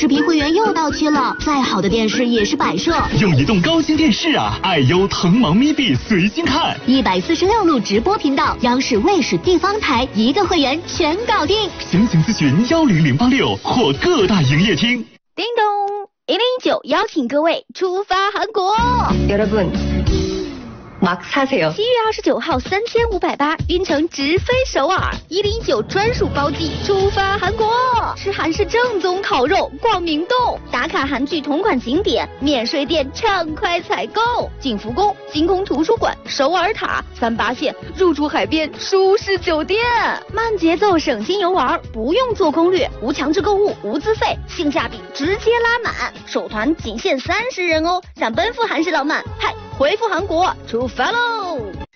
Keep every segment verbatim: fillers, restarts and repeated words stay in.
视频会员又到期了，再好的电视也是摆设。 用移动高清电视啊，爱优腾芒咪币随心看， 一百四十六路直播频道，央视、卫视、地方台一个会员全搞定。 详情咨询幺零零八六或各大营业厅。 叮咚，一零一九邀请各位出发韩国。 여러분 막 사세요. 七月二十九号三千五百八，晕乘直飞首尔，一零一九专属包机出发韩国，吃韩式正宗烤肉，逛明洞，打卡韩剧同款景点，免税店畅快采购，景福宫、星空图书馆、首尔塔、三八线，入住海边舒适酒店，慢节奏省心游玩，不用做攻略，无强制购物，无资费，性价比直接拉满，首团仅限三十人哦，想奔赴韩式浪漫，嗨！回复韩国，出发喽！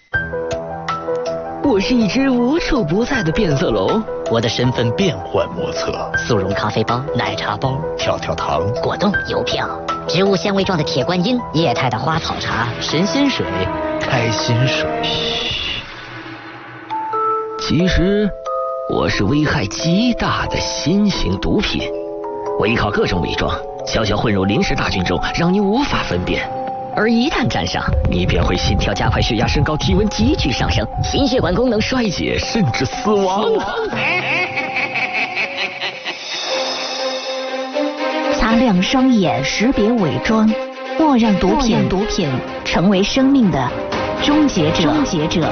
我是一只无处不在的变色龙， 我的身份变幻莫测，速溶咖啡包、奶茶包、跳跳糖、果冻、邮票、植物纤维状的铁观音、液态的花草茶、神仙水、开心水。 其实，我是危害极大的新型毒品，我依靠各种伪装，悄悄混入临时大军中，让你无法分辨。而一旦站上，你便会心跳加快、血压升高、体温急剧上升、心血管功能衰竭，甚至死亡。 擦亮双眼，识别伪装，莫让毒品毒品成为生命的终结者。终结者。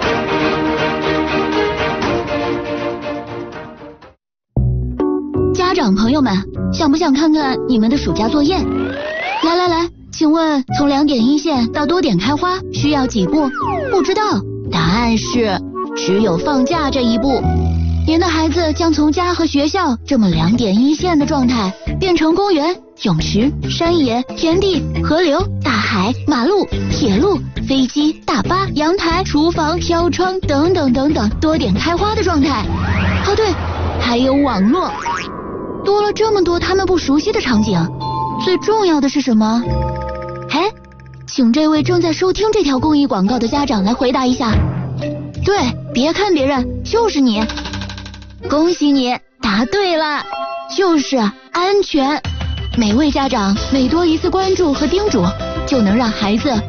家长朋友们，想不想看看你们的暑假作业？来来来。请问从两点一线到多点开花需要几步？不知道，答案是只有放假这一步。您的孩子将从家和学校这么两点一线的状态，变成公园、泳池、山野、田地、河流、大海、马路、铁路、飞机、大巴、阳台、厨房、飘窗等等等等多点开花的状态。哦对，还有网络，多了这么多他们不熟悉的场景。最重要的是什么？哎，请这位正在收听这条公益广告的家长来回答一下。对，别看别人，就是你。恭喜你，答对了，就是安全。每位家长每多一次关注和叮嘱，就能让孩子